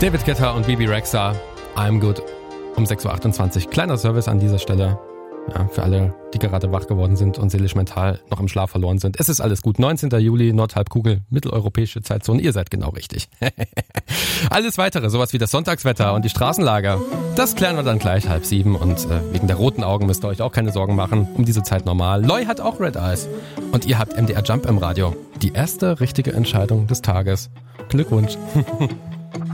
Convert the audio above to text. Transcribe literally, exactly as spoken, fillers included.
David Guetta und Bebe Rexha, I'm Good, um sechs Uhr achtundzwanzig. Kleiner Service an dieser Stelle. Ja, für alle, die gerade wach geworden sind und seelisch mental noch im Schlaf verloren sind. Es ist alles gut. neunzehnter Juli, Nordhalbkugel, mitteleuropäische Zeitzone. Ihr seid genau richtig. Alles Weitere, sowas wie das Sonntagswetter und die Straßenlage, das klären wir dann gleich halb sieben. Und äh, wegen der roten Augen müsst ihr euch auch keine Sorgen machen. Um diese Zeit normal. Loy hat auch Red Eyes. Und ihr habt M D R Jump im Radio. Die erste richtige Entscheidung des Tages. Glückwunsch.